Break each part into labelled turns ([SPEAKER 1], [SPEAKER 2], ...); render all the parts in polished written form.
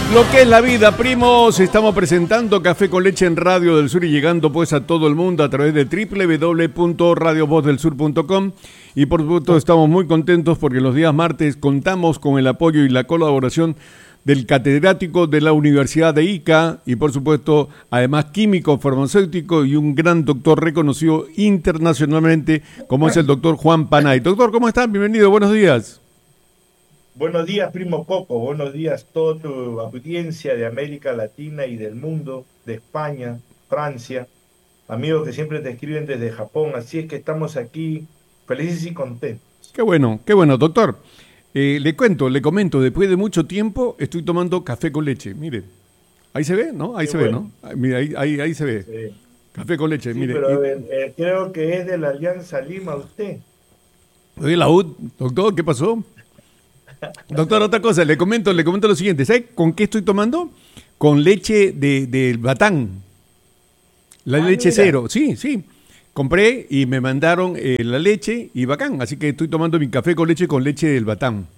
[SPEAKER 1] Lo que es la vida, primos, estamos presentando Café con Leche en Radio del Sur y llegando pues a todo el mundo a través de www.radiovozdelsur.com y por supuesto estamos muy contentos porque los días martes contamos con el apoyo y la colaboración del catedrático de la Universidad de Ica y por supuesto además químico farmacéutico y un gran doctor reconocido internacionalmente como es el doctor Juan Panay. Doctor, ¿cómo están? Bienvenido, buenos días.
[SPEAKER 2] Buenos días, primo Coco. Buenos días, toda tu audiencia de América Latina y del mundo, de España, Francia, amigos que siempre te escriben desde Japón. Así es que estamos aquí felices y contentos.
[SPEAKER 1] Qué bueno, doctor. Le comento, después de mucho tiempo estoy tomando café con leche. Mire, ahí se ve, ¿no? Ahí
[SPEAKER 2] Qué
[SPEAKER 1] se ve,
[SPEAKER 2] bueno.
[SPEAKER 1] ¿no? Mira, ahí se ve.
[SPEAKER 2] Sí,
[SPEAKER 1] Café con leche,
[SPEAKER 2] sí,
[SPEAKER 1] mire.
[SPEAKER 2] pero creo que es de la Alianza Lima usted.
[SPEAKER 1] Oye, la UD, doctor, ¿qué pasó? Doctor, otra cosa, le comento lo siguiente. ¿Sabe con qué estoy tomando? Con leche del Batán. La
[SPEAKER 2] Ah,
[SPEAKER 1] leche
[SPEAKER 2] mira,
[SPEAKER 1] cero, sí, sí. Compré y me mandaron la leche y bacán. Así que estoy tomando mi café con leche del Batán.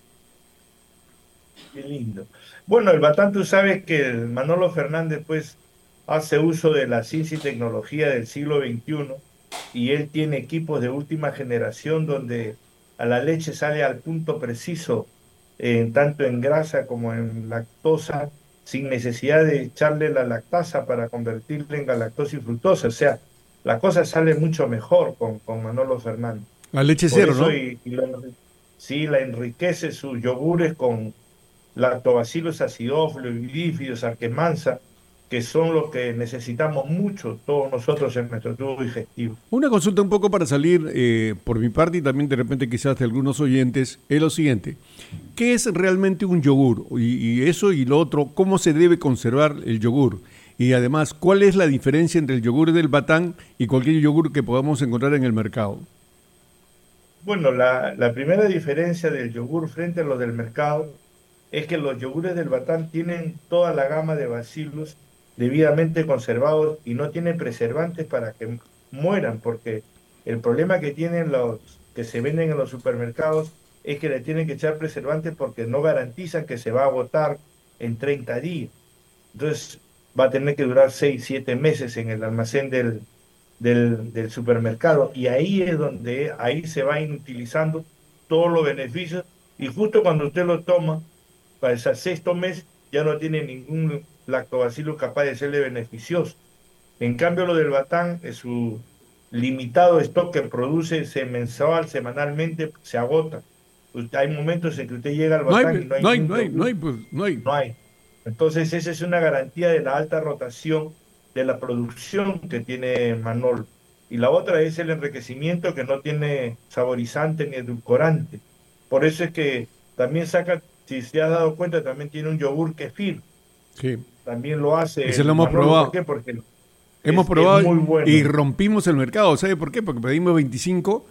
[SPEAKER 2] qué lindo. Bueno, el Batán, tú sabes que el Manolo Fernández, pues, hace uso de la ciencia y tecnología del siglo XXI y él tiene equipos de última generación donde a la leche sale al punto preciso, tanto en grasa como en lactosa, sin necesidad de echarle la lactasa para convertirla en galactosa y fructosa. O sea, la cosa sale mucho mejor con Manolo Fernández.
[SPEAKER 1] La leche
[SPEAKER 2] Por
[SPEAKER 1] cero,
[SPEAKER 2] eso,
[SPEAKER 1] ¿no?
[SPEAKER 2] sí, la enriquece sus yogures con lactobacillus acidófilos, bifidus, arquemansa, que son los que necesitamos mucho todos nosotros en nuestro tubo digestivo.
[SPEAKER 1] Una consulta un poco para salir por mi parte y también de repente quizás de algunos oyentes es lo siguiente. ¿Qué es realmente un yogur? Y eso y lo otro, ¿cómo se debe conservar el yogur? Y además, ¿cuál es la diferencia entre el yogur del Batán y cualquier yogur que podamos encontrar en el mercado?
[SPEAKER 2] Bueno, la primera diferencia del yogur frente a los del mercado es que los yogures del Batán tienen toda la gama de bacilos debidamente conservados y no tienen preservantes para que mueran, porque el problema que tienen los que se venden en los supermercados es que le tienen que echar preservantes porque no garantizan que se va a agotar en 30 días. Entonces va a tener que durar 6 7 meses en el almacén del supermercado y ahí es donde ahí se van utilizando todos los beneficios y justo cuando usted lo toma para el sexto mes ya no tiene ningún lactobacilo capaz de serle beneficioso. En cambio, lo del Batán, su limitado stock que produce mensual, semanalmente, se agota. Hay momentos en que usted llega al
[SPEAKER 1] No hay,
[SPEAKER 2] Batán y no hay
[SPEAKER 1] no
[SPEAKER 2] ni
[SPEAKER 1] hay,
[SPEAKER 2] un
[SPEAKER 1] no hay, no
[SPEAKER 2] yogur,
[SPEAKER 1] hay, pues, no hay.
[SPEAKER 2] no hay. Entonces, esa es una garantía de la alta rotación de la producción que tiene Manol. Y la otra es el enriquecimiento que no tiene saborizante ni edulcorante. Por eso es que también saca, si se ha dado cuenta, también tiene un yogur kefir.
[SPEAKER 1] Sí,
[SPEAKER 2] También lo hace
[SPEAKER 1] ese lo
[SPEAKER 2] el
[SPEAKER 1] hemos
[SPEAKER 2] Manolo. ¿Por
[SPEAKER 1] probado.
[SPEAKER 2] qué? Porque
[SPEAKER 1] Hemos
[SPEAKER 2] es
[SPEAKER 1] probado
[SPEAKER 2] muy
[SPEAKER 1] y
[SPEAKER 2] bueno,
[SPEAKER 1] rompimos el mercado. ¿Sabe por qué? Porque pedimos 25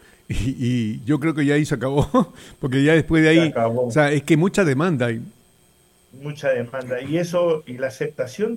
[SPEAKER 1] y yo creo que ya ahí se acabó. Porque ya después de
[SPEAKER 2] se
[SPEAKER 1] ahí, o
[SPEAKER 2] acabó.
[SPEAKER 1] sea, es que mucha demanda hay.
[SPEAKER 2] Mucha demanda. Y eso, y la aceptación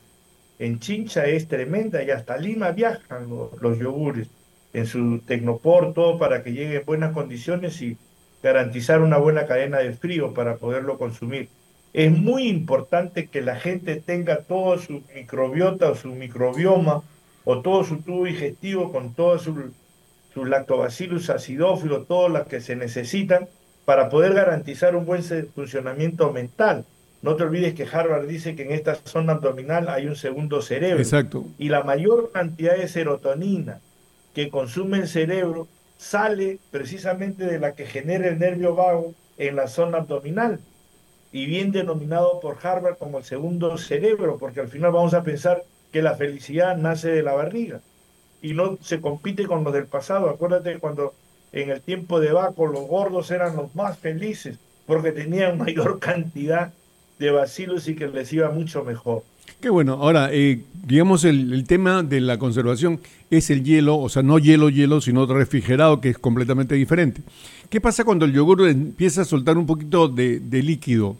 [SPEAKER 2] en Chincha es tremenda, y hasta Lima viajan los yogures en su Tecnopor, todo para que llegue en buenas condiciones y garantizar una buena cadena de frío para poderlo consumir. Es muy importante que la gente tenga todo su microbiota o su microbioma o todo su tubo digestivo con todos sus lactobacillus acidófilos, todas las que se necesitan para poder garantizar un buen funcionamiento mental. No te olvides que Harvard dice que en esta zona abdominal hay un segundo cerebro
[SPEAKER 1] Exacto.
[SPEAKER 2] y la mayor cantidad de serotonina que consume el cerebro sale precisamente de la que genera el nervio vago en la zona abdominal y bien denominado por Harvard como el segundo cerebro, porque al final vamos a pensar que la felicidad nace de la barriga y no se compite con los del pasado. Acuérdate cuando en el tiempo de Baco los gordos eran los más felices porque tenían mayor cantidad de bacilos y que les iba mucho mejor.
[SPEAKER 1] Qué bueno. Ahora, digamos, el tema de la conservación es el hielo, o sea, no hielo, sino refrigerado, que es completamente diferente. ¿Qué pasa cuando el yogur empieza a soltar un poquito de líquido?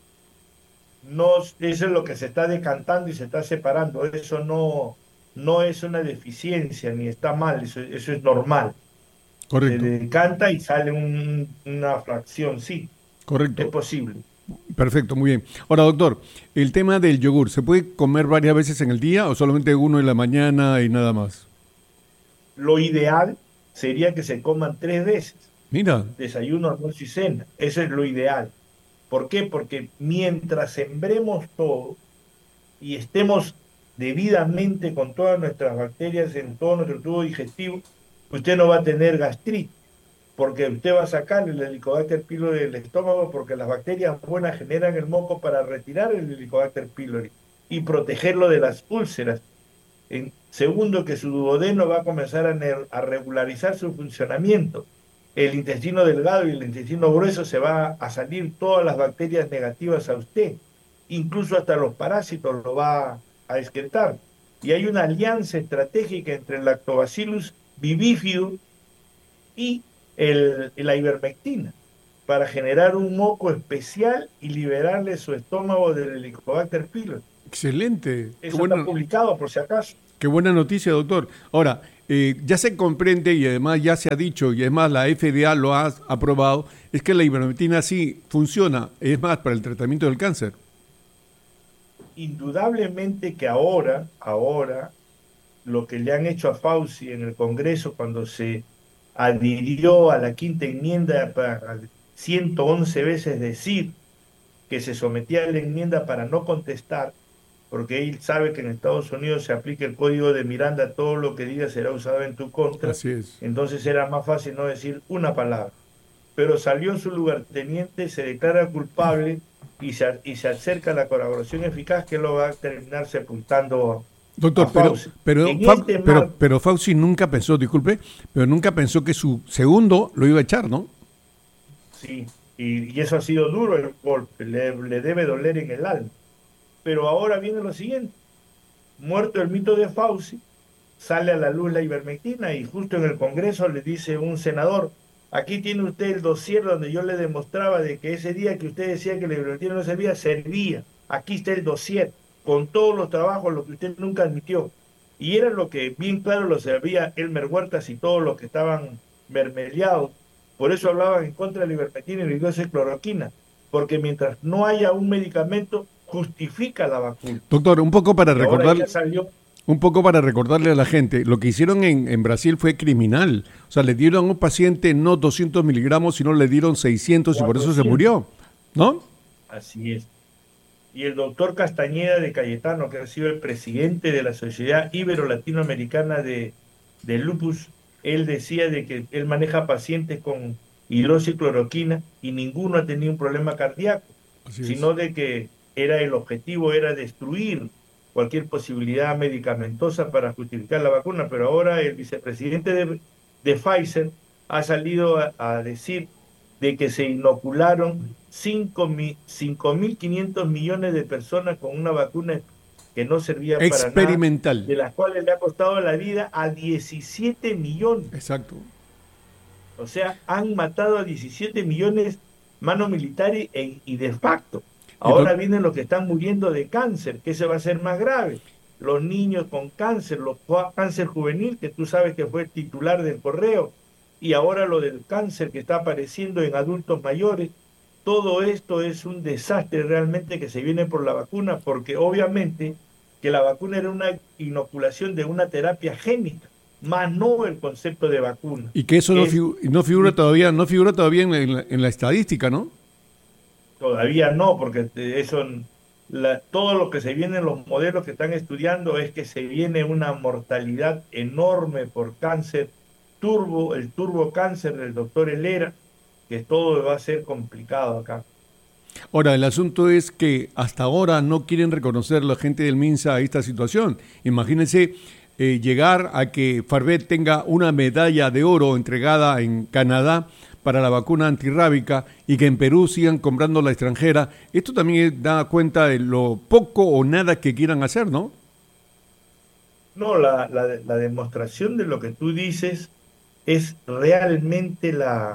[SPEAKER 2] No, eso es lo que se está decantando y se está separando. Eso no es una deficiencia ni está mal, eso es normal. Se
[SPEAKER 1] Correcto,
[SPEAKER 2] decanta y sale una fracción, sí, es
[SPEAKER 1] correcto.
[SPEAKER 2] posible.
[SPEAKER 1] Perfecto, muy bien. Ahora, doctor, el tema del yogur, ¿se puede comer varias veces en el día o solamente uno en la mañana y nada más?
[SPEAKER 2] Lo ideal sería que se coman 3 veces,
[SPEAKER 1] Mira,
[SPEAKER 2] desayuno, almuerzo y cena. Eso es lo ideal. ¿Por qué? Porque mientras sembremos todo y estemos debidamente con todas nuestras bacterias en todo nuestro tubo digestivo, usted no va a tener gastritis, porque usted va a sacar el Helicobacter pylori del estómago, porque las bacterias buenas generan el moco para retirar el Helicobacter pylori y protegerlo de las úlceras. En segundo, que su duodeno va a comenzar a regularizar su funcionamiento. El intestino delgado y el intestino grueso se va a salir todas las bacterias negativas a usted, incluso hasta los parásitos lo va a excretar. Y hay una alianza estratégica entre el Lactobacillus vivífido y la ivermectina para generar un moco especial y liberarle su estómago del Helicobacter pylori.
[SPEAKER 1] excelente.
[SPEAKER 2] Eso está publicado por si acaso.
[SPEAKER 1] Qué buena noticia, doctor. Ahora, ya se comprende y además ya se ha dicho, y además la FDA lo ha aprobado, es que la ivermectina sí funciona, es más, para el tratamiento del cáncer.
[SPEAKER 2] Indudablemente que ahora, lo que le han hecho a Fauci en el Congreso cuando se adhirió a la quinta enmienda para 111 veces decir que se sometía a la enmienda para no contestar, porque él sabe que en Estados Unidos se aplica el código de Miranda, todo lo que digas será usado en tu contra,
[SPEAKER 1] Así es.
[SPEAKER 2] entonces era más fácil no decir una palabra. Pero salió en su lugarteniente, se declara culpable y se acerca a la colaboración eficaz que lo va a terminar sepultando a
[SPEAKER 1] Doctor,
[SPEAKER 2] Fauci. En este marco,
[SPEAKER 1] pero Fauci nunca pensó, disculpe, pero nunca pensó que su segundo lo iba a echar, ¿no?
[SPEAKER 2] sí, y eso ha sido duro el golpe, le debe doler en el alma. Pero ahora viene lo siguiente, muerto el mito de Fauci, sale a la luz la ivermectina y justo en el Congreso le dice un senador, aquí tiene usted el dossier donde yo le demostraba de que ese día que usted decía que la ivermectina no servía, servía. Aquí está el dossier con todos los trabajos, lo que usted nunca admitió. Y era lo que bien claro lo sabía Elmer Huertas y todos los que estaban mermeleados. Por eso hablaban en contra de la ivermectina y la hidroxicloroquina, porque mientras no haya un medicamento, justifica la vacuna.
[SPEAKER 1] Doctor,
[SPEAKER 2] Y ahora ya salió.
[SPEAKER 1] un poco para recordarle a la gente, lo que hicieron en Brasil fue criminal. O sea, le dieron a un paciente no 200 miligramos, sino le dieron 600 y por eso se
[SPEAKER 2] 400.
[SPEAKER 1] murió, ¿no?
[SPEAKER 2] Así es. Y el doctor Castañeda de Cayetano, que ha sido el presidente de la Sociedad Ibero-Latinoamericana de Lupus, él decía de que él maneja pacientes con hidroxicloroquina y ninguno ha tenido un problema cardíaco,
[SPEAKER 1] Así es.
[SPEAKER 2] sino de que el objetivo era destruir cualquier posibilidad medicamentosa para justificar la vacuna, pero ahora el vicepresidente de Pfizer ha salido a decir de que se inocularon 5.500 millones de personas con una vacuna que no servía para nada,
[SPEAKER 1] Experimental.
[SPEAKER 2] de las cuales le ha costado la vida a 17 millones.
[SPEAKER 1] Exacto.
[SPEAKER 2] O sea, han matado a 17 millones mano militar y de facto.
[SPEAKER 1] Y
[SPEAKER 2] Ahora vienen los que están muriendo de cáncer, que ese va a ser más grave. Los niños con cáncer, los cáncer juvenil, que tú sabes que fue el titular del correo, y ahora lo del cáncer que está apareciendo en adultos mayores. Todo esto es un desastre realmente que se viene por la vacuna, porque obviamente que la vacuna era una inoculación de una terapia génica, más no el concepto de vacuna,
[SPEAKER 1] y que eso
[SPEAKER 2] que es
[SPEAKER 1] no figura todavía, no figura todavía en la estadística, ¿no?
[SPEAKER 2] todavía no, porque eso, todo lo que se viene en los modelos que están estudiando es que se viene una mortalidad enorme por cáncer el turbo cáncer del doctor Helera, que todo va a ser complicado acá.
[SPEAKER 1] Ahora, el asunto es que hasta ahora no quieren reconocer la gente del MINSA esta situación. Imagínense llegar a que Farvet tenga una medalla de oro entregada en Canadá para la vacuna antirrábica y que en Perú sigan comprando la extranjera. Esto también da cuenta de lo poco o nada que quieran hacer, ¿no?
[SPEAKER 2] No, la demostración de lo que tú dices es realmente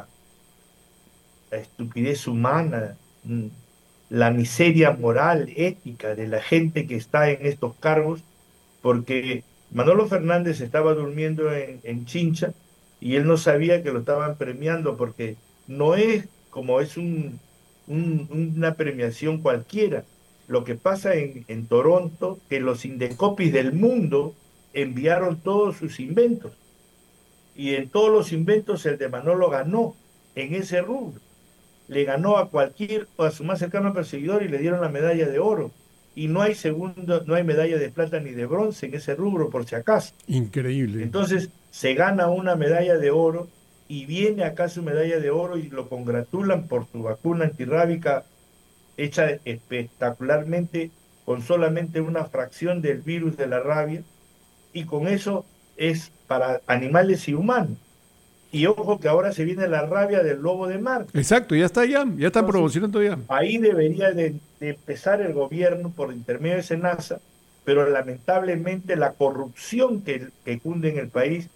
[SPEAKER 2] la estupidez humana, la miseria moral, ética de la gente que está en estos cargos, porque Manolo Fernández estaba durmiendo en Chincha y él no sabía que lo estaban premiando porque no es como es una premiación cualquiera. Lo que pasa en Toronto, que los Indecopis del mundo enviaron todos sus inventos. Y en todos los inventos el de Manolo ganó en ese rubro. Le ganó a su más cercano perseguidor y le dieron la medalla de oro. Y no hay no hay medalla de plata ni de bronce en ese rubro, por si acaso.
[SPEAKER 1] Increíble.
[SPEAKER 2] Entonces se gana una medalla de oro y viene acá su medalla de oro y lo congratulan por su vacuna antirrábica hecha espectacularmente con solamente una fracción del virus de la rabia, y con eso es para animales y humanos. Y ojo que ahora se viene la rabia del lobo de mar.
[SPEAKER 1] Exacto, ya está ya están promocionando ya.
[SPEAKER 2] Ahí debería de empezar el gobierno por intermedio de SENASA, pero lamentablemente la corrupción que cunde en el país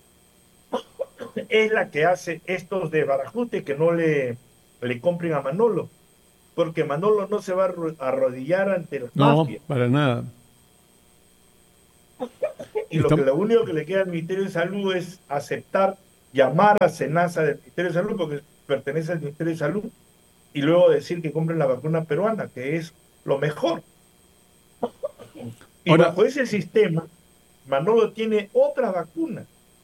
[SPEAKER 2] es la que hace estos desbarajustes que no le compren a Manolo, porque Manolo no se va a arrodillar ante la mafia.
[SPEAKER 1] No, para nada.
[SPEAKER 2] Y lo único que le queda al Ministerio de Salud es aceptar, llamar a SENASA del Ministerio de Salud, porque pertenece al Ministerio de Salud, y luego decir que compren la vacuna peruana, que es lo mejor. Y bajo ese sistema, Manolo tiene otra vacuna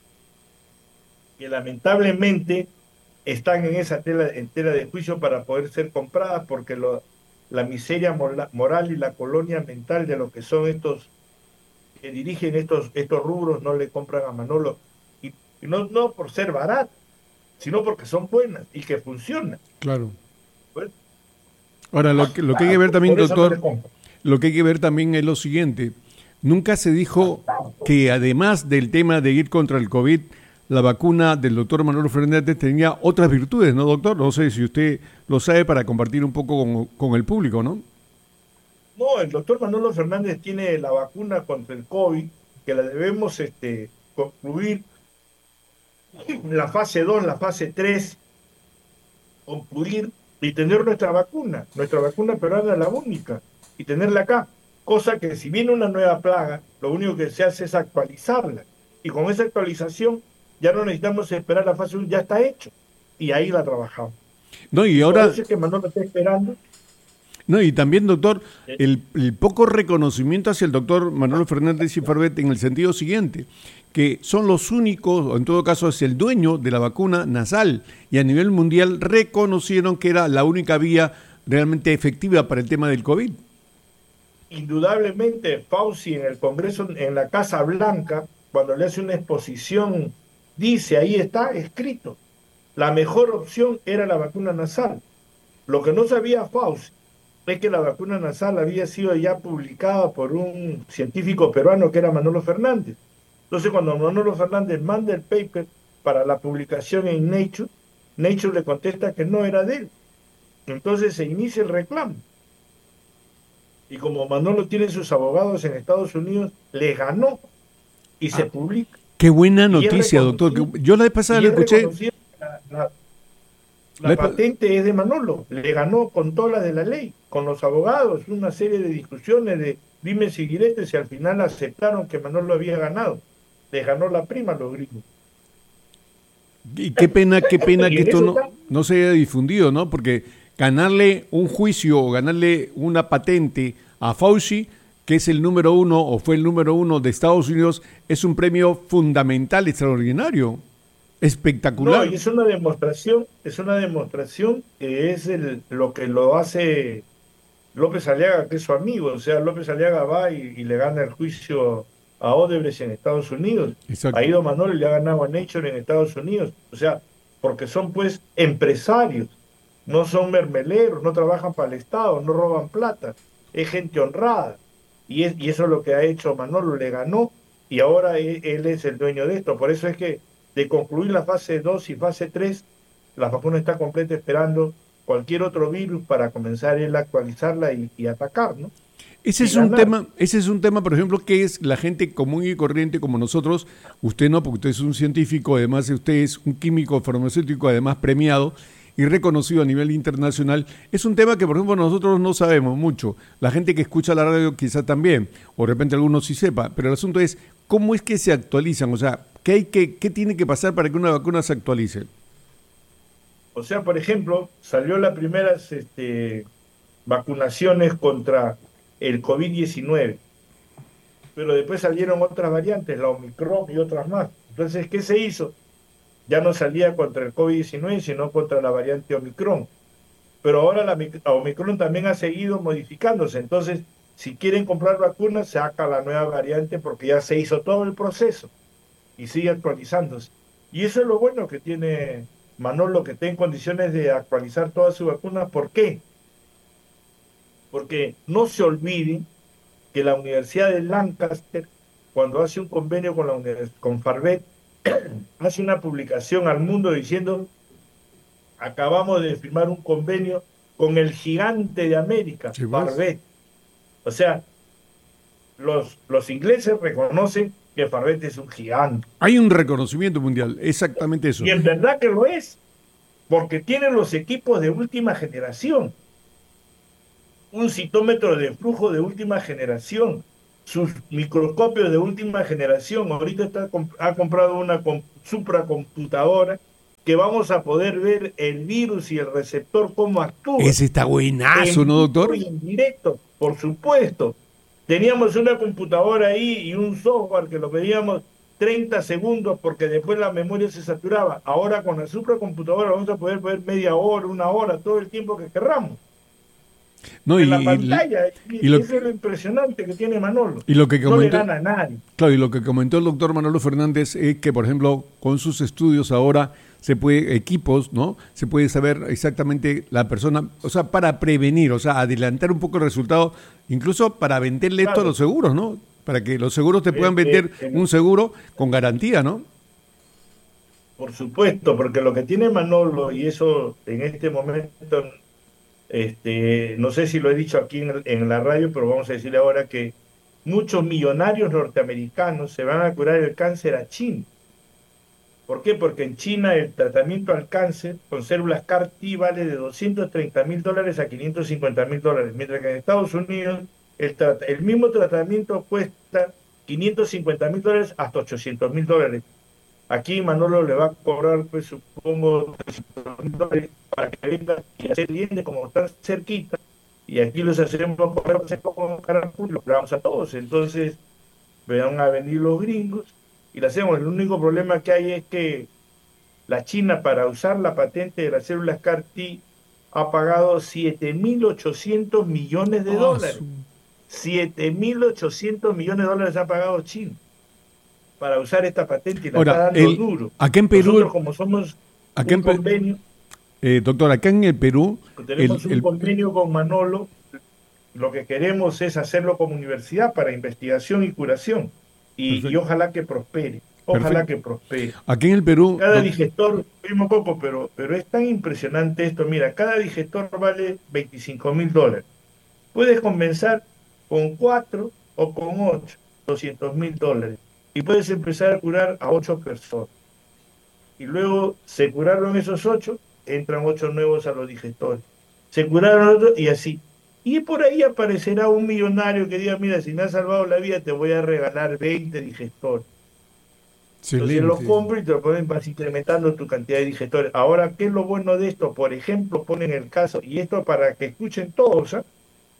[SPEAKER 2] que lamentablemente están en esa tela de juicio para poder ser compradas, porque la miseria moral y la colonia mental de lo que son estos que dirigen estos rubros no le compran a Manolo, y no por ser barato, sino porque son buenas y que funcionan.
[SPEAKER 1] Claro. Pues, ahora, lo que hay que ver también, doctor, lo que hay que ver también es lo siguiente. Nunca se dijo que además del tema de ir contra el COVID, la vacuna del doctor Manolo Fernández tenía otras virtudes, ¿no, doctor? No sé si usted lo sabe para compartir un poco con el público, ¿no?
[SPEAKER 2] No, el doctor Manolo Fernández tiene la vacuna contra el COVID, que la debemos concluir la fase 2, la fase 3, concluir y tener nuestra vacuna peruana es la única, y tenerla acá. Cosa que si viene una nueva plaga, lo único que se hace es actualizarla. Y con esa actualización ya no necesitamos esperar la fase 1, ya está hecho. Y ahí la trabajamos.
[SPEAKER 1] No, y ahora...
[SPEAKER 2] Parece que Manolo está esperando.
[SPEAKER 1] No, y también, doctor, el poco reconocimiento hacia el doctor Manolo Fernández y Farbet en el sentido siguiente, que son los únicos, o en todo caso es el dueño de la vacuna nasal, y a nivel mundial reconocieron que era la única vía realmente efectiva para el tema del COVID.
[SPEAKER 2] Indudablemente, Fauci en el Congreso, en la Casa Blanca, cuando le hace una exposición, dice, ahí está escrito, la mejor opción era la vacuna nasal. Lo que no sabía Fauci es que la vacuna nasal había sido ya publicada por un científico peruano que era Manolo Fernández. Entonces, cuando Manolo Fernández manda el paper para la publicación en Nature, Nature le contesta que no era de él. Entonces se inicia el reclamo. Y como Manolo tiene sus abogados en Estados Unidos, le ganó y se publica.
[SPEAKER 1] Qué buena noticia, doctor. Yo la vez pasada le escuché.
[SPEAKER 2] La patente es de Manolo, le ganó con todas las de la ley, con los abogados, una serie de discusiones de dimes y diretes, y al final aceptaron que Manolo había ganado. Le ganó la prima a los gringos.
[SPEAKER 1] Y qué pena que esto no se haya difundido, ¿no? Porque ganarle un juicio o ganarle una patente a Fauci, que es el número 1 o fue el número 1 de Estados Unidos, es un premio fundamental, extraordinario. Espectacular.
[SPEAKER 2] No, y es una demostración que es lo que lo hace López Aliaga, que es su amigo. O sea, López Aliaga va y le gana el juicio a Odebrecht en Estados Unidos. Exacto. Ha ido Manolo y le ha ganado a Nature en Estados Unidos. O sea, porque son pues empresarios, no son mermeleros, no trabajan para el Estado, no roban plata, es gente honrada. Y eso es lo que ha hecho Manolo, le ganó, y ahora él es el dueño de esto. Por eso es que de concluir la fase 2 y fase 3, la vacuna está completa esperando cualquier otro virus para comenzar él a actualizarla y atacar, ¿no?
[SPEAKER 1] Ese es un tema, por ejemplo, que es la gente común y corriente como nosotros, usted no, porque usted es un científico, además usted es un químico farmacéutico, además premiado y reconocido a nivel internacional. Es un tema que, por ejemplo, nosotros no sabemos mucho. La gente que escucha la radio quizá también, o de repente algunos sí sepa, pero el asunto es, ¿cómo es que se actualizan? O sea, ¿qué tiene que pasar para que una vacuna se actualice?
[SPEAKER 2] O sea, por ejemplo, salió las primeras vacunaciones contra el COVID-19, pero después salieron otras variantes, la Omicron y otras más. Entonces, ¿qué se hizo? Ya no salía contra el COVID-19, sino contra la variante Omicron. Pero ahora la Omicron también ha seguido modificándose. Entonces, si quieren comprar vacunas, saca la nueva variante porque ya se hizo todo el proceso y sigue actualizándose. Y eso es lo bueno que tiene Manolo, que está en condiciones de actualizar todas sus vacunas. ¿Por qué? Porque no se olviden que la Universidad de Lancaster, cuando hace un convenio con con Farvet, hace una publicación al mundo diciendo: acabamos de firmar un convenio con el gigante de América,
[SPEAKER 1] Sí, pues.
[SPEAKER 2] Farvet. O sea, los ingleses reconocen que Farvet es un gigante.
[SPEAKER 1] Hay un reconocimiento mundial, exactamente eso.
[SPEAKER 2] Y en verdad que lo es, porque tiene los equipos de última generación, un citómetro de flujo de última generación, sus microscopios de última generación. Ahorita ha comprado una supracomputadora que vamos a poder ver el virus y el receptor cómo actúa
[SPEAKER 1] Ese está buenazo,
[SPEAKER 2] en
[SPEAKER 1] ¿no,
[SPEAKER 2] vivo
[SPEAKER 1] doctor?
[SPEAKER 2] y en directo, por supuesto. Teníamos una computadora ahí y un software que lo pedíamos 30 segundos porque después la memoria se saturaba. Ahora con la supercomputadora vamos a poder ver media hora, una hora, todo el tiempo que querramos
[SPEAKER 1] No,
[SPEAKER 2] en la pantalla.
[SPEAKER 1] y
[SPEAKER 2] Y
[SPEAKER 1] lo,
[SPEAKER 2] eso es lo impresionante que tiene Manolo.
[SPEAKER 1] y lo que
[SPEAKER 2] No le
[SPEAKER 1] comentó,
[SPEAKER 2] gana a nadie.
[SPEAKER 1] claro, y lo que comentó el doctor Manolo Fernández es que, por ejemplo, con sus estudios ahora se puede, equipos, ¿no? Se puede saber exactamente la persona, o sea, para prevenir, o sea, adelantar un poco el resultado, incluso para venderle esto a
[SPEAKER 2] Claro,
[SPEAKER 1] los seguros, ¿no? Para que los seguros te puedan vender un seguro con garantía, ¿no?
[SPEAKER 2] por supuesto, porque lo que tiene Manolo, y eso en este momento, no sé si lo he dicho aquí en la radio, pero vamos a decirle ahora que muchos millonarios norteamericanos se van a curar el cáncer a China. ¿Por qué? Porque en China el tratamiento al cáncer con células CAR-T vale de $230.000 a $550.000, mientras que en Estados Unidos el mismo tratamiento cuesta $550.000 hasta $800.000. Aquí Manolo le va a cobrar, pues supongo, $300.000 para que venga y hacer clientes como están cerquita. Y aquí los hacemos cobrar como carajo y los cobramos a todos. Entonces, van a venir los gringos y lo hacemos. El único problema que hay es que la China, para usar la patente de las células CAR-T, ha pagado $7.800 millones.
[SPEAKER 1] Ah, su-
[SPEAKER 2] $7.800 millones ha pagado China para usar esta patente y la está
[SPEAKER 1] Ahora,
[SPEAKER 2] dando duro.
[SPEAKER 1] acá en
[SPEAKER 2] Nosotros,
[SPEAKER 1] Perú,
[SPEAKER 2] como somos
[SPEAKER 1] acá
[SPEAKER 2] un
[SPEAKER 1] en, Pe-
[SPEAKER 2] convenio,
[SPEAKER 1] doctor, acá en el Perú,
[SPEAKER 2] tenemos un convenio con Manolo, lo que queremos es hacerlo como universidad para investigación y curación. Y
[SPEAKER 1] perfecto,
[SPEAKER 2] ojalá que prospere, ojalá
[SPEAKER 1] perfecto.
[SPEAKER 2] que prospere.
[SPEAKER 1] Aquí en el Perú,
[SPEAKER 2] Cada digestor, primo poco, pero es tan impresionante esto. Mira, cada digestor vale $25.000. Puedes comenzar con 4 o con 8, $200.000. Y puedes empezar a curar a 8 personas. Y luego se curaron esos 8, entran 8 nuevos a los digestores. Se curaron otros y así. Y por ahí aparecerá un millonario que diga: mira, si me has salvado la vida, te voy a regalar 20 digestores. Entonces los
[SPEAKER 1] excelente.
[SPEAKER 2] compro y te lo ponen, vas incrementando tu cantidad de digestores. Ahora, ¿qué es lo bueno de esto? Por ejemplo, ponen el caso, y esto para que escuchen todos, ¿ah?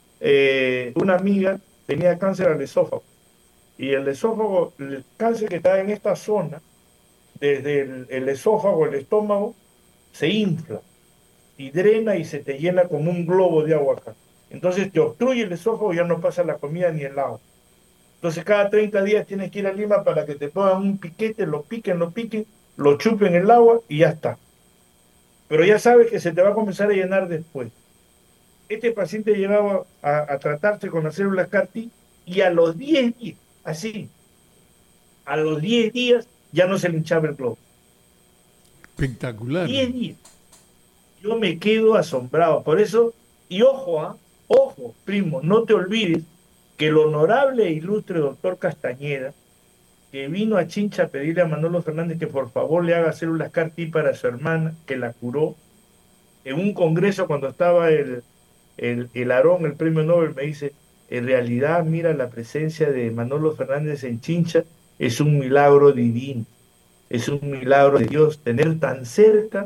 [SPEAKER 2] Una amiga tenía cáncer al esófago. Y el esófago, el cáncer que está en esta zona, desde el esófago, el estómago, se infla y drena y se te llena como un globo de agua acá. Entonces te obstruye el esófago y ya no pasa la comida ni el agua. Entonces cada 30 días tienes que ir a Lima para que te pongan un piquete, lo piquen, lo chupen el agua y ya está. Pero ya sabes que se te va a comenzar a llenar después. Este paciente llegaba a tratarse con las células CAR-T y a los 10 días, así, a los 10 días ya no se le hinchaba el globo.
[SPEAKER 1] Espectacular.
[SPEAKER 2] 10 días. Yo me quedo asombrado. Por eso, y ojo, ojo, primo, no te olvides que el honorable e ilustre doctor Castañeda, que vino a Chincha a pedirle a Manolo Fernández que por favor le haga células CAR-T para su hermana, que la curó, en un congreso cuando estaba el Aarón, el premio Nobel, me dice: en realidad, mira, la presencia de Manolo Fernández en Chincha es un milagro divino, es un milagro de Dios, tener tan cerca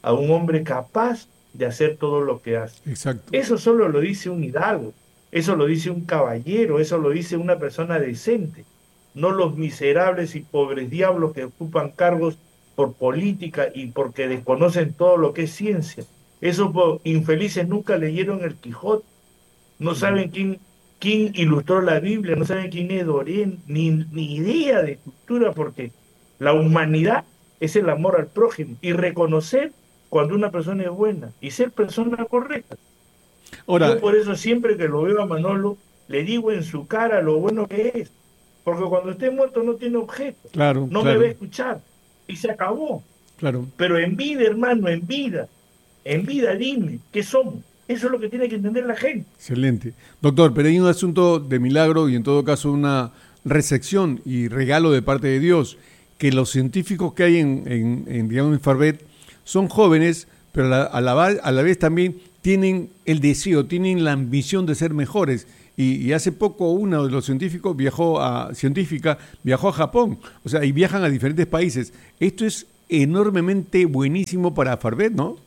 [SPEAKER 2] a un hombre capaz de hacer todo lo que hace.
[SPEAKER 1] Exacto.
[SPEAKER 2] Eso solo lo dice un hidalgo, eso lo dice un caballero, eso lo dice una persona decente, no los miserables y pobres diablos que ocupan cargos por política y porque desconocen todo lo que es ciencia. Esos infelices nunca leyeron el Quijote, no saben quién ilustró la Biblia, no saben quién es Dorén, ni idea de cultura, porque la humanidad es el amor al prójimo y reconocer cuando una persona es buena y ser persona correcta.
[SPEAKER 1] Ahora,
[SPEAKER 2] Yo por eso siempre que lo veo a Manolo, le digo en su cara lo bueno que es, porque cuando esté muerto no tiene objeto,
[SPEAKER 1] claro,
[SPEAKER 2] no me va a escuchar y se acabó.
[SPEAKER 1] claro.
[SPEAKER 2] Pero en vida, hermano, en vida dime, ¿qué somos? Eso es lo que tiene que entender la gente.
[SPEAKER 1] Excelente. Doctor, pero hay un asunto de milagro y en todo caso una recepción y regalo de parte de Dios, que los científicos que hay digamos, en Farvet son jóvenes, pero a la vez también tienen el deseo, tienen la ambición de ser mejores. Y hace poco uno de los científicos viajó a Japón, o sea, y viajan a diferentes países. Esto es enormemente buenísimo para Farvet, ¿no?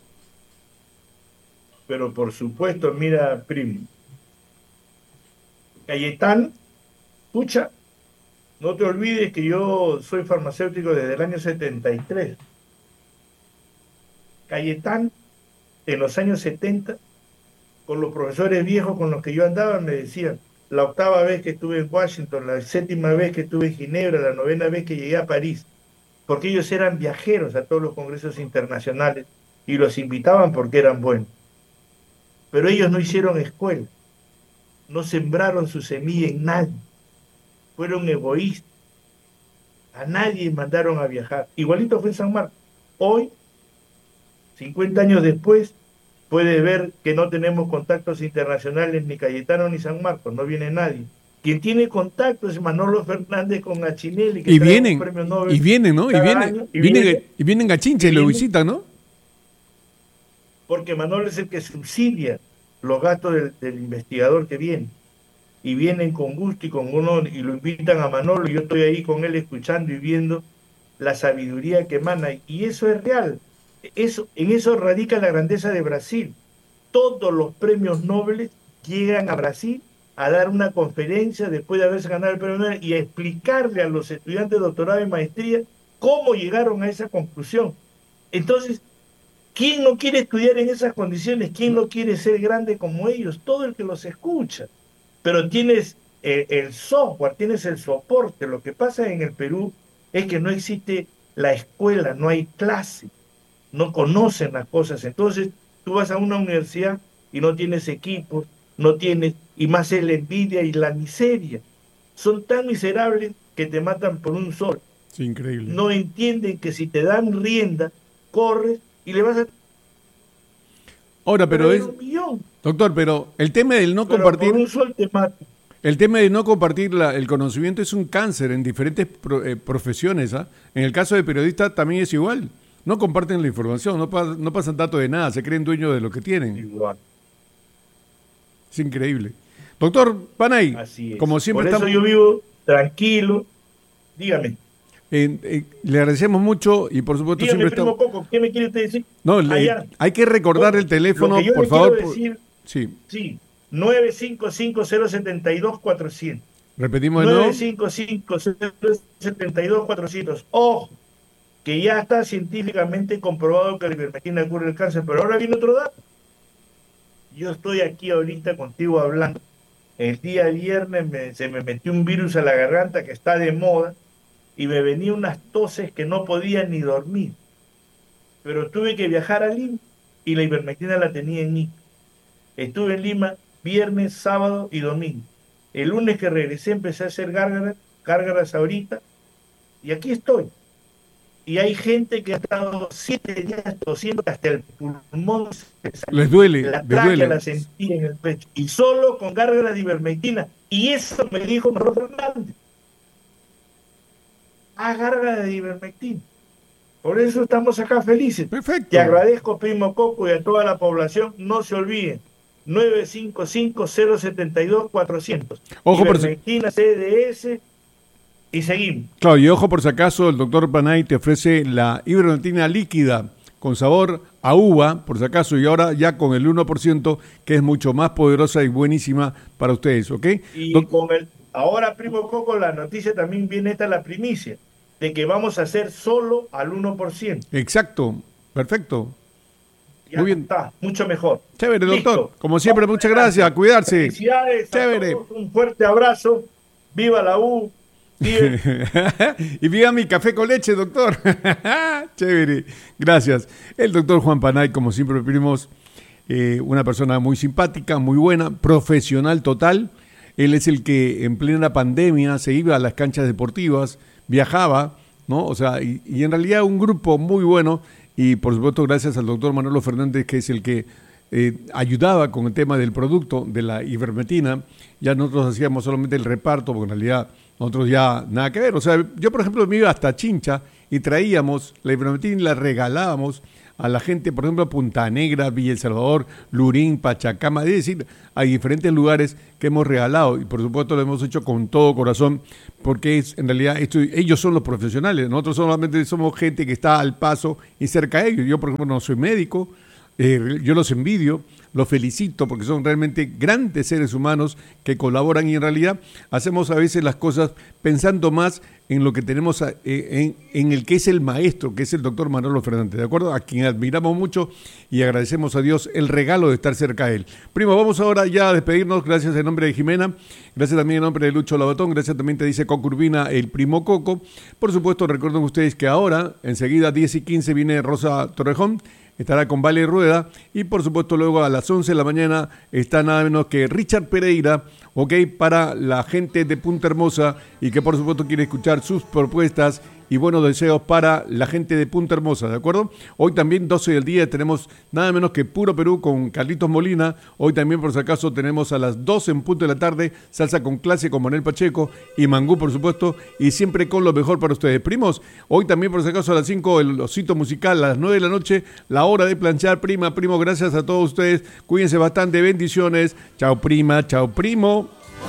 [SPEAKER 2] Pero por supuesto, mira, primo, Cayetán, escucha, no te olvides que yo soy farmacéutico desde el año 73. Cayetán, en los años 70, con los profesores viejos con los que yo andaba, me decían, la octava vez que estuve en Washington, la séptima vez que estuve en Ginebra, la novena vez que llegué a París, porque ellos eran viajeros a todos los congresos internacionales y los invitaban porque eran buenos. Pero ellos no hicieron escuela, no sembraron su semilla en nadie, fueron egoístas, a nadie mandaron a viajar. Igualito fue en San Marcos. Hoy, 50 años después, puedes ver que no tenemos contactos internacionales ni Cayetano ni San Marcos, no viene nadie. Quien tiene contactos es Manolo Fernández con Achinelli, que trae un premio Nobel.
[SPEAKER 1] Y vienen, ¿no? Y vienen a Chincha y lo visitan, ¿no?
[SPEAKER 2] Porque Manolo es el que subsidia los gastos del investigador que viene. Y vienen con gusto y con honor y lo invitan a Manolo y yo estoy ahí con él escuchando y viendo la sabiduría que emana. Y eso es real. En eso radica la grandeza de Brasil. Todos los premios Nobel llegan a Brasil a dar una conferencia después de haberse ganado el premio Nobel y a explicarle a los estudiantes de doctorado y maestría cómo llegaron a esa conclusión. Entonces, ¿quién no quiere estudiar en esas condiciones? ¿Quién no quiere ser grande como ellos? Todo el que los escucha. Pero tienes el software, tienes el soporte. Lo que pasa en el Perú es que no existe la escuela, no hay clase, no conocen las cosas. Entonces, tú vas a una universidad y no tienes equipos, no tienes, y más es la envidia y la miseria. Son tan miserables que te matan por un sol.
[SPEAKER 1] Es increíble.
[SPEAKER 2] No entienden que si te dan rienda, corres y le vas a...
[SPEAKER 1] Ahora, pero es...
[SPEAKER 2] un millón.
[SPEAKER 1] Doctor, pero el tema del no
[SPEAKER 2] Pero
[SPEAKER 1] compartir...
[SPEAKER 2] por un sol te mata.
[SPEAKER 1] El tema de no compartir el conocimiento es un cáncer en diferentes profesiones. ¿Ah? En el caso de periodista también es igual. No comparten la información, no pasan datos de nada, se creen dueños de lo que tienen.
[SPEAKER 2] Igual.
[SPEAKER 1] Es increíble. Doctor Panay,
[SPEAKER 2] Así es.
[SPEAKER 1] como siempre
[SPEAKER 2] por eso yo vivo tranquilo. Dígame.
[SPEAKER 1] Le agradecemos mucho y por supuesto
[SPEAKER 2] Dígame,
[SPEAKER 1] siempre
[SPEAKER 2] primo
[SPEAKER 1] estamos...
[SPEAKER 2] Coco, ¿qué me quiere usted decir?
[SPEAKER 1] No, hay que recordar el teléfono,
[SPEAKER 2] lo que yo
[SPEAKER 1] por
[SPEAKER 2] le
[SPEAKER 1] favor.
[SPEAKER 2] Quiero decir,
[SPEAKER 1] sí.
[SPEAKER 2] Sí, 955-072-400.
[SPEAKER 1] Repetimos de nuevo.
[SPEAKER 2] 955-072-400. Ojo, que ya está científicamente comprobado que la ivermectina cura el cáncer, pero ahora viene otro dato. Yo estoy aquí ahorita contigo hablando. El día viernes se me metió un virus a la garganta que está de moda y me venía unas toses que no podía ni dormir. Pero tuve que viajar a Lima y la ivermectina la tenía en mí. Estuve en Lima viernes, sábado y domingo. El lunes que regresé empecé a hacer gárgaras ahorita y aquí estoy. Y hay gente que ha estado 7 días tosiendo hasta el pulmón
[SPEAKER 1] les duele,
[SPEAKER 2] la tráquea la sentí en el pecho. Y solo con gárgaras de ivermectina. Y eso me dijo Manolo Fernández. Gárgaras de ivermectina. Por eso estamos acá felices.
[SPEAKER 1] Perfecto.
[SPEAKER 2] Te agradezco, primo Coco, y a toda la población. No se olviden. 955-072-400.
[SPEAKER 1] Ojo por
[SPEAKER 2] ivermectina, CDS... Y seguimos.
[SPEAKER 1] Claro, y ojo por si acaso, el doctor Panay te ofrece la ivermectina líquida con sabor a uva, por si acaso, y ahora ya con el 1%, que es mucho más poderosa y buenísima para ustedes, ¿ok?
[SPEAKER 2] Y ahora, primo Coco, la noticia también viene, esta la primicia, de que vamos a hacer solo al 1%.
[SPEAKER 1] Exacto, perfecto.
[SPEAKER 2] Ya
[SPEAKER 1] Muy bien.
[SPEAKER 2] está, mucho mejor.
[SPEAKER 1] Chévere,
[SPEAKER 2] Listo.
[SPEAKER 1] doctor. Como siempre, muchas gracias. A cuidarse.
[SPEAKER 2] Felicidades.
[SPEAKER 1] Chévere.
[SPEAKER 2] A todos, un fuerte abrazo. Viva la U.
[SPEAKER 1] Y viva mi café con leche, doctor. Chévere. Gracias. El doctor Juan Panay, como siempre, primos, una persona muy simpática, muy buena, profesional total. Él es el que en plena pandemia se iba a las canchas deportivas, viajaba, ¿no? O sea, y en realidad un grupo muy bueno. Y por supuesto gracias al doctor Manolo Fernández, que es el que ayudaba con el tema del producto de la ivermectina. Ya nosotros hacíamos solamente el reparto, porque en realidad nosotros ya nada que ver. O sea, yo por ejemplo me iba hasta Chincha y traíamos la ivermectina y la regalábamos a la gente, por ejemplo, Punta Negra, Villa El Salvador, Lurín, Pachacama, es decir, hay diferentes lugares que hemos regalado y por supuesto lo hemos hecho con todo corazón porque en realidad ellos son los profesionales, nosotros solamente somos gente que está al paso y cerca de ellos. Yo, por ejemplo, no soy médico, yo los envidio, los felicito porque son realmente grandes seres humanos que colaboran y en realidad hacemos a veces las cosas pensando más en lo que tenemos, en el que es el maestro, que es el doctor Manolo Fernández, ¿de acuerdo? A quien admiramos mucho y agradecemos a Dios el regalo de estar cerca de él. Primo, vamos ahora ya a despedirnos, gracias en nombre de Jimena, gracias también en nombre de Lucho Labatón, gracias también te dice Cocurbina, el primo Coco. Por supuesto, recuerden ustedes que ahora, enseguida 10:15 viene Rosa Torrejón, estará con Vale Rueda y por supuesto luego a las 11 de la mañana está nada menos que Richard Pereira, ok, para la gente de Punta Hermosa y que por supuesto quiere escuchar sus propuestas y buenos deseos para la gente de Punta Hermosa, ¿de acuerdo? Hoy también 12 del día tenemos nada menos que Puro Perú con Carlitos Molina. Hoy también por si acaso tenemos a las 12 en punto de la tarde Salsa con Clase con Manuel Pacheco y Mangú por supuesto y siempre con lo mejor para ustedes. Primos, hoy también por si acaso a las 5 el osito musical, a las 9 de la noche la hora de planchar. Primo, gracias a todos ustedes, cuídense bastante, bendiciones. Chao prima, chao primo.